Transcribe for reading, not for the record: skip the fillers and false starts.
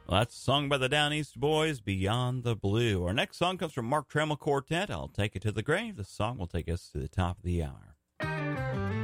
Well, that's a song by the Down East Boys, Beyond the Blue. Our next song comes from Mark Trammell Quartet, I'll Take It to the Grave. The song will take us to the top of the hour.